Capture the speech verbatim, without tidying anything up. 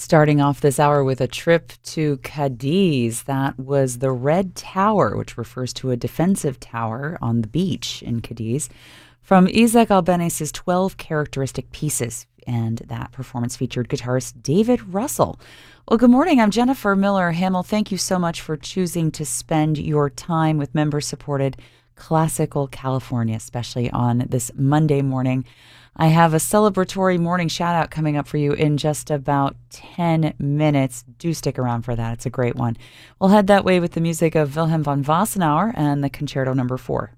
Starting off this hour with a trip to Cadiz. That was the Red Tower, which refers to a defensive tower on the beach in Cadiz, from Isaac Albéniz's twelve Characteristic Pieces. And that performance featured guitarist David Russell. Well, good morning. I'm Jennifer Miller Hamill. Thank you so much for choosing to spend your time with member-supported Classical California, especially on this Monday morning. I have a celebratory morning shout-out coming up for you in just about ten minutes. Do stick around for that. It's a great one. We'll head that way with the music of Wilhelm von Wassenaar and the Concerto Number four.